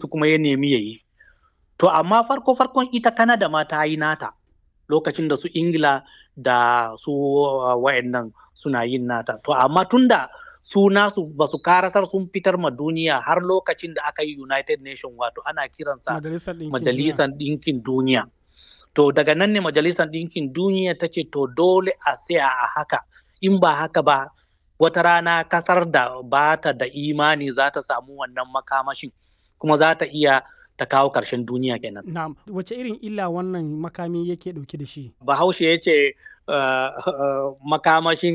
su kuma ya nemi ya yi. To amma farkon ita Canada ma ta yi nata lokacin da su Ingila da su wa'annan suna yin nata. To amma tunda su nasu ba su karasar sun fitar ma duniya har lokacin da aka yi United Nation, wato ana kiransa Majalisar Ɗinkin Duniya. To daga nan ne Majalisar Ɗinkin Duniya ta ce to dole a tsaya a haka, in ba haka ba wata rana kasar da ba ta da imani za ta samu wannan makamashin kuma za ta iya ta kawo ƙarshen duniya kenan. Na'am, wace irin illa wannan makami yake ɗauke da shi? Bahaushe ya ce makamashin